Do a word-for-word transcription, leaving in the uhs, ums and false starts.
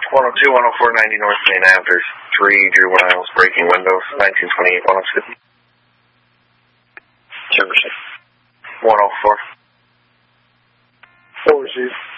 one oh two, one oh four, ninety North Main Ave. There's three Drew Wiles breaking windows. nineteen twenty-eight, one oh two. Jefferson. one oh four. Four, Chief.